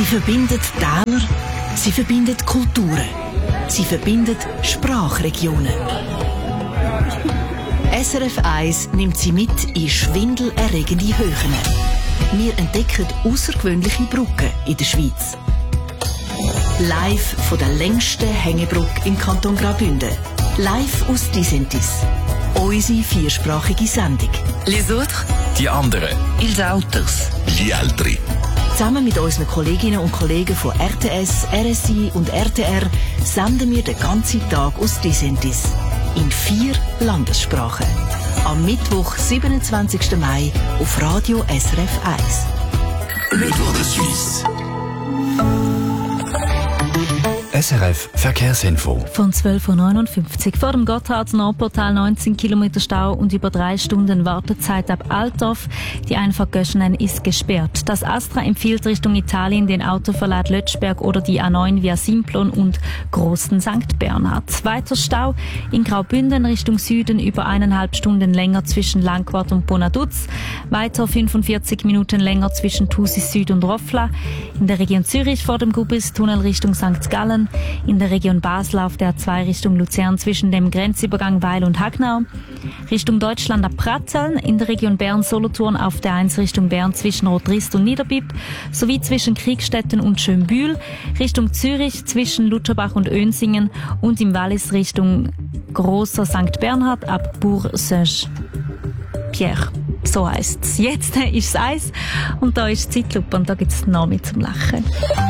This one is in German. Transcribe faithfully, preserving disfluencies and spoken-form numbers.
Sie verbindet Täler, sie verbindet Kulturen, sie verbindet Sprachregionen. S R F eins nimmt sie mit in schwindelerregende Höhen. Wir entdecken außergewöhnliche Brücken in der Schweiz. Live von der längsten Hängebrücke im Kanton Graubünden. Live aus Disentis. Unsere viersprachige Sendung. Les autres? Die anderen. Ils autres. Die altri. Zusammen mit unseren Kolleginnen und Kollegen von R T S, R S I und R T R senden wir den ganzen Tag aus Disentis. In vier Landessprachen. Am Mittwoch, siebenundzwanzigsten Mai auf Radio S R F eins. Le Tour de Suisse. S R F Verkehrsinfo. Von zwölf Uhr neunundfünfzig vor dem Gotthard-Nordportal neunzehn Kilometer Stau und über drei Stunden Wartezeit ab Altdorf. Die Einfahrt Göschenen ist gesperrt. Das Astra empfiehlt Richtung Italien den Autoverlad Lötschberg oder die A neun via Simplon und Großen Sankt Bernhard. Weiter Stau in Graubünden Richtung Süden über eineinhalb Stunden länger zwischen Langquart und Bonaduz. Weiter fünfundvierzig Minuten länger zwischen Thusis Süd und Roffla. In der Region Zürich vor dem Gubbis-Tunnel Richtung Sankt Gallen. In der Region Basel auf der A zwei Richtung Luzern zwischen dem Grenzübergang Weil und Hagnau. Richtung Deutschland ab Pratteln. In der Region Bern-Solothurn auf der eins Richtung Bern zwischen Rotrist und Niederbipp. Sowie zwischen Kriegstetten und Schönbühl. Richtung Zürich zwischen Lutherbach und Önsingen. Und im Wallis Richtung Grosser Sankt Bernhard ab Bourg-Saint-Pierre. So heisst es. Jetzt ist es eins und da ist die Zeitlupe und da gibt es noch mit zum Lachen.